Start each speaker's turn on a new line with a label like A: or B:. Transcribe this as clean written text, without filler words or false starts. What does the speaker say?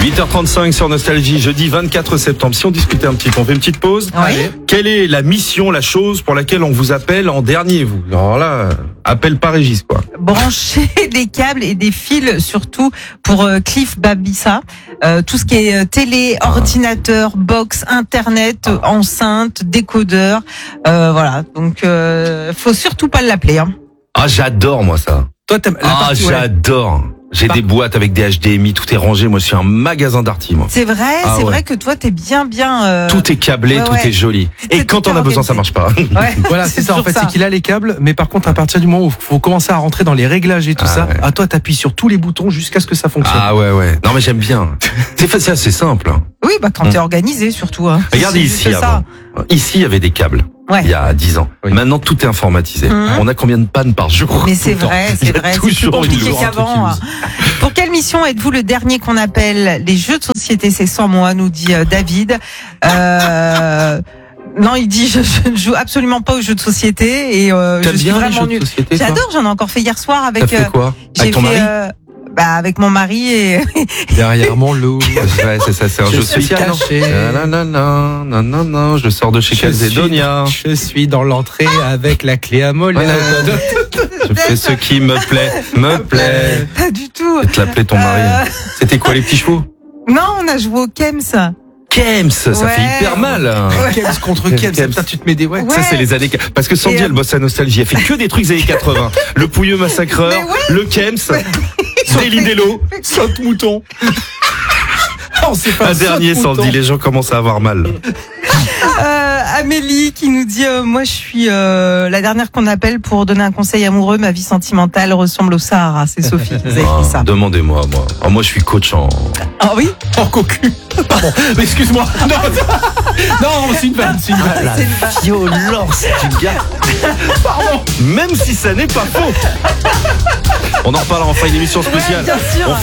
A: 8h35 sur Nostalgie, jeudi 24 septembre. Si on discutait un petit peu, on fait une petite pause.
B: Oui.
A: Quelle est la mission, la chose pour laquelle on vous appelle en dernier, vous? Alors là, appel pas Régis, quoi.
B: Brancher des câbles et des fils, surtout pour Cliff Babissa. Tout ce qui est télé, ordinateur, box, internet, enceinte, décodeur. Voilà. Donc, faut surtout pas l'appeler. Hein.
A: Ah, j'adore, moi, ça.
C: Toi, t'aimes la partie, ouais.
A: J'adore. J'ai des boîtes avec des HDMI, tout est rangé. Moi, je suis un magasin d'arty, moi.
B: C'est vrai,
A: Ah,
B: c'est
A: ouais.
B: vrai que toi, t'es bien.
A: Tout est câblé,
B: Ouais,
A: tout
B: ouais.
A: est joli. Et quand on a besoin, ça marche pas.
B: Ouais.
C: Voilà, c'est ça. En
B: toujours
C: fait, c'est qu'il a les câbles, mais par contre, à partir du moment où il faut commencer à rentrer dans les réglages et tout ça,
A: ouais.
C: à toi, t'appuies sur tous les boutons jusqu'à ce que ça fonctionne.
A: Ah ouais. Non, mais j'aime bien. C'est assez simple. Hein.
B: Oui, bah quand t'es organisé, surtout. Hein.
A: Regardez
B: C'est
A: ici
B: juste ça.
A: avant. Ici, il y avait des câbles.
B: Ouais.
A: Il y a 10 ans.
C: Oui.
A: Maintenant, tout est informatisé. On a combien de pannes par jour?
B: Mais c'est
A: Tout le temps.
B: vrai,
A: Il y
B: c'est
A: a
B: vrai. C'est plus
A: toujours
B: compliqué
A: un truc
B: qu'avant.
A: qui
B: Pour quelle mission êtes-vous le dernier qu'on appelle? Les jeux de société, c'est sans moi, nous dit David. Non, il dit je ne joue absolument pas aux jeux de société et
A: T'aimes
B: je suis
A: bien les
B: vraiment
A: jeux de
B: nul.
A: société, toi?
B: J'adore, j'en ai encore fait hier soir avec.
A: T'as fait quoi?
B: J'ai
A: Avec ton
B: fait,
A: mari?
B: avec mon mari et
C: Derrière mon loup.
A: Ouais, c'est ça, c'est un
C: Je
A: jeu
C: suis
A: social. non
C: caché.
A: Non, je sors de chez Calzedonia.
C: Je suis dans l'entrée avec la clé à molette.
A: Je fais ce qui me plaît.
B: pas du tout.
A: Je vais te l'appeler ton mari. C'était quoi, les petits chevaux?
B: Non, on a joué au Kems.
A: Kems, ça
B: Ouais.
A: fait hyper mal. hein.
C: Kems contre Kems.
A: Kems.
C: Putain, tu te mets des ouais.
A: Ça, c'est les années... Parce que Sandy,
B: Et,
A: elle bosse à Nostalgie. Elle fait que des trucs des années 80. Le Pouilleux Massacreur,
B: Mais ouais.
A: le Kems, Délit Dello, Saute-Mouton.
C: Oh, c'est pas
A: Un dernier, Sandy, les gens commencent à avoir mal.
B: Amélie qui nous dit moi je suis la dernière qu'on appelle pour donner un conseil amoureux. Ma vie sentimentale ressemble au Sahara. C'est Sophie qui nous a écrit ça.
A: Demandez-moi, moi. Oh, moi, je suis coach en...
B: Ah oui.
C: Oh, cocu. Pardon. Mais excuse-moi. Non, c'est une vanne. C'est une vanne.
B: C'est une vache.
A: Violence du gars. Pardon. Même si ça n'est pas faux. On en reparlera en fin d'émission spéciale.
B: Ouais, bien sûr.
A: On